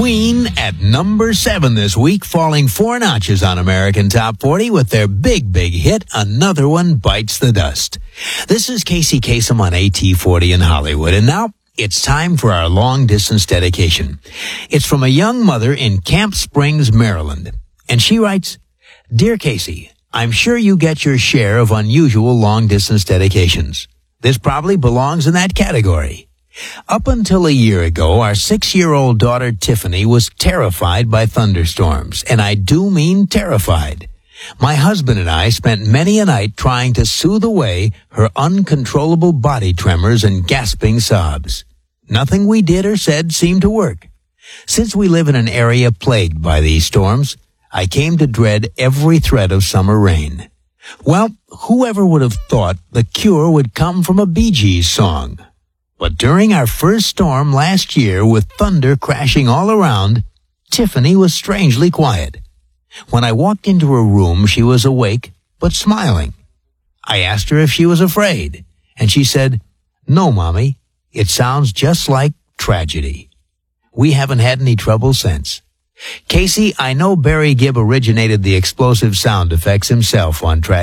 Queen at number 7 this week, falling 4 notches on American Top 40 with their big hit, Another One Bites the Dust. This is Casey Kasem on AT40 in Hollywood, and now it's time for our long-distance dedication. It's from a young mother in Camp Springs, Maryland, and she writes, "Dear Casey, I'm sure you get your share of unusual long-distance dedications. This probably belongs in that category. Up until a year ago, our 6-year-old daughter Tiffany was terrified by thunderstorms, and I do mean terrified. My husband and I spent many a night trying to soothe away her uncontrollable body tremors and gasping sobs. Nothing we did or said seemed to work. Since we live in an area plagued by these storms, I came to dread every threat of summer rain. Well, whoever would have thought the cure would come from a Bee Gees song? But during our first storm last year, with thunder crashing all around, Tiffany was strangely quiet. When I walked into her room, she was awake, but smiling. I asked her if she was afraid, and she said, 'No, Mommy, it sounds just like tragedy.' We haven't had any trouble since. Casey, I know Barry Gibb originated the explosive sound effects himself on tragedy.